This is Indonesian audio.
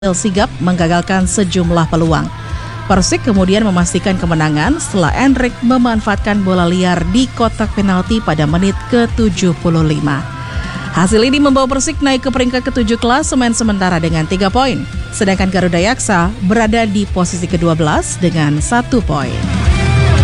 sigap menggagalkan sejumlah peluang. Persik kemudian memastikan kemenangan setelah Endrick memanfaatkan bola liar di kotak penalti pada menit ke-75. Hasil ini membawa Persik naik ke peringkat ke-7 klasemen sementara dengan 3 poin. Sedangkan Garuda Yaksa berada di posisi ke-12 dengan 1 poin.